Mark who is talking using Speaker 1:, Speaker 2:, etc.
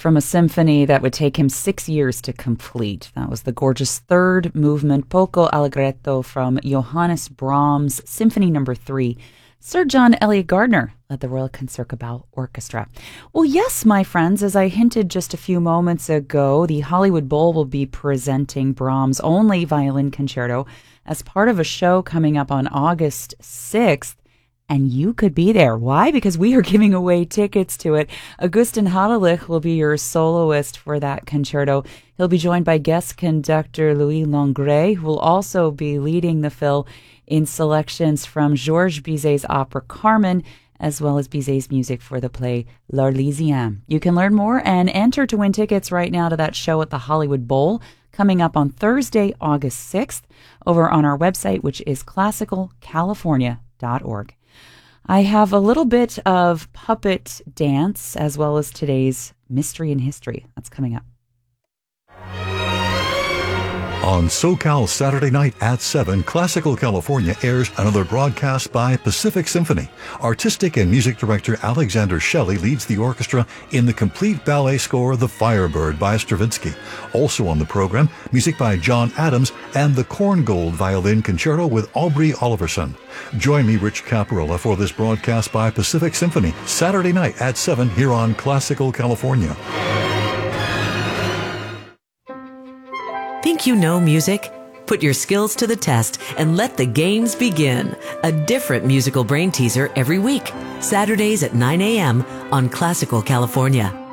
Speaker 1: from a symphony that would take him 6 years to complete. That was the gorgeous third movement, Poco Allegretto, from Johannes Brahms, Symphony No. 3. Sir John Eliot Gardner led the Royal Concertgebouw Orchestra. Well, yes, my friends, as I hinted just a few moments ago, the Hollywood Bowl will be presenting Brahms' only violin concerto as part of a show coming up on August 6th. And you could be there. Why? Because we are giving away tickets to it. Augustin Hadelich will be your soloist for that concerto. He'll be joined by guest conductor Louis Longret, who will also be leading the fill in selections from Georges Bizet's opera Carmen, as well as Bizet's music for the play L'Arlésienne. You can learn more and enter to win tickets right now to that show at the Hollywood Bowl, coming up on Thursday, August 6th, over on our website, which is classicalcalifornia.org. I have a little bit of puppet dance as well as today's Mystery in History. That's coming up.
Speaker 2: On SoCal Saturday night at 7, Classical California airs another broadcast by Pacific Symphony. Artistic and music director Alexander Shelley leads the orchestra in the complete ballet score The Firebird by Stravinsky. Also on the program, music by John Adams and the Korngold Violin Concerto with Aubrey Oliverson. Join me, Rich Caparola, for this broadcast by Pacific Symphony, Saturday night at 7 here on Classical California.
Speaker 3: Think you know music? Put your skills to the test and let the games begin. A different musical brain teaser every week. Saturdays at 9 a.m. on Classical California.